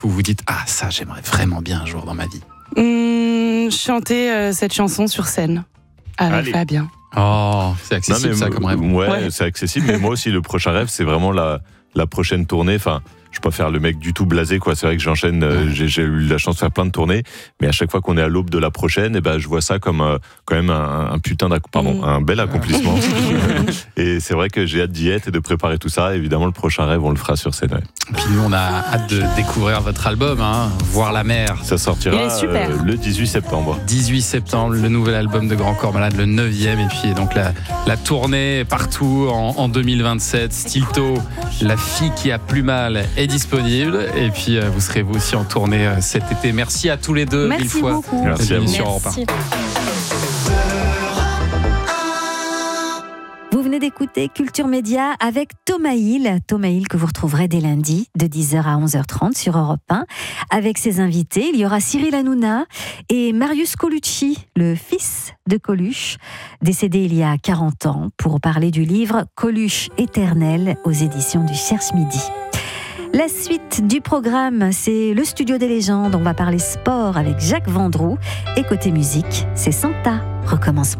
vous vous dites « Ah, ça, j'aimerais vraiment bien un jour dans ma vie ». Chanter cette chanson sur scène avec Fabien. Oh, c'est accessible ça comme rêve. Ouais, c'est accessible, mais moi aussi, le prochain rêve, c'est vraiment la prochaine tournée. Enfin, je peux pas faire le mec du tout blasé, quoi. C'est vrai que j'enchaîne, j'ai eu la chance de faire plein de tournées, mais à chaque fois qu'on est à l'aube de la prochaine, je vois ça comme quand même un bel accomplissement. Et c'est vrai que j'ai hâte d'y être et de préparer tout ça. Évidemment, le prochain rêve, on le fera sur scène. Ouais. Et puis nous, on a hâte de découvrir votre album, Voir la mer. Ça sortira le 18 septembre. 18 septembre, le nouvel album de Grand Corps Malade, le 9e, et puis donc la tournée partout en 2027. Stilto, la fille qui a plus mal, est disponible, et puis vous serez vous aussi en tournée cet été. Merci à tous les deux. Merci mille fois. beaucoup. Merci à vous. Sur Europe 1. Vous venez d'écouter Culture Média avec Thomas Hill. Thomas Hill que vous retrouverez dès lundi de 10h à 11h30 sur Europe 1. Avec ses invités, il y aura Cyril Hanouna et Marius Colucci, le fils de Coluche, décédé il y a 40 ans, pour parler du livre Coluche éternel aux éditions du Cherche Midi. La suite du programme, c'est le Studio des légendes. On va parler sport avec Jacques Vendroux. Et côté musique, c'est Santa, recommencement.